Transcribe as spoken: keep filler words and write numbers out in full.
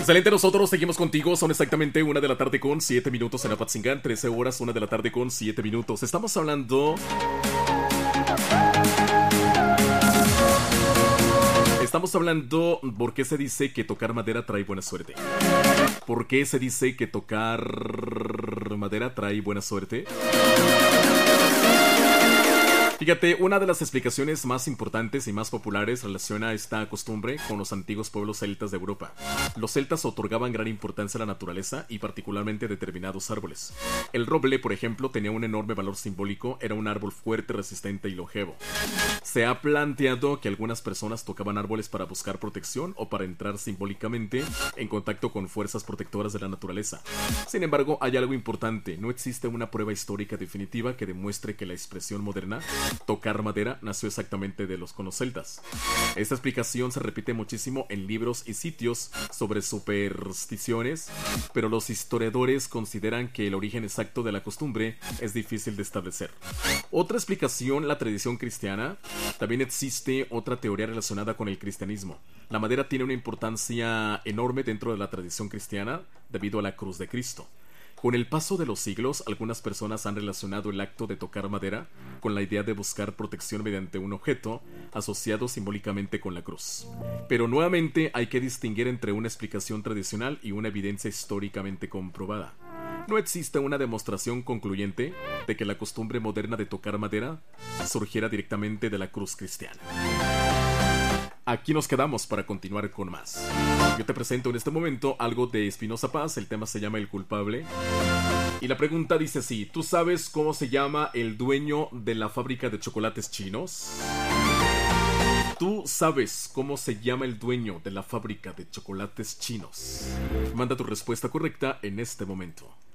Excelente, nosotros seguimos contigo. Son exactamente una de la tarde con siete minutos en Apatzingán. trece horas, una de la tarde con siete minutos. Estamos hablando... Estamos hablando por qué se dice que tocar madera trae buena suerte. ¿Por qué se dice que tocar madera trae buena suerte? Fíjate, una de las explicaciones más importantes y más populares relaciona esta costumbre con los antiguos pueblos celtas de Europa. Los celtas otorgaban gran importancia a la naturaleza y particularmente a determinados árboles. El roble, por ejemplo, tenía un enorme valor simbólico, era un árbol fuerte, resistente y longevo. Se ha planteado que algunas personas tocaban árboles para buscar protección o para entrar simbólicamente en contacto con fuerzas protectoras de la naturaleza. Sin embargo, hay algo importante, no existe una prueba histórica definitiva que demuestre que la expresión moderna tocar madera nació exactamente de los con los celtas. Esta explicación se repite muchísimo en libros y sitios sobre supersticiones, pero los historiadores consideran que el origen exacto de la costumbre es difícil de establecer. Otra explicación, la tradición cristiana. También existe otra teoría relacionada con el cristianismo. La madera tiene una importancia enorme dentro de la tradición cristiana debido a la cruz de Cristo. Con el paso de los siglos, algunas personas han relacionado el acto de tocar madera con la idea de buscar protección mediante un objeto asociado simbólicamente con la cruz. Pero nuevamente hay que distinguir entre una explicación tradicional y una evidencia históricamente comprobada. No existe una demostración concluyente de que la costumbre moderna de tocar madera surgiera directamente de la cruz cristiana. Aquí nos quedamos para continuar con más. Yo te presento en este momento algo de Espinoza Paz, el tema se llama El culpable. Y la pregunta dice así, ¿tú sabes cómo se llama el dueño de la fábrica de chocolates chinos? ¿Tú sabes cómo se llama el dueño de la fábrica de chocolates chinos? Manda tu respuesta correcta en este momento.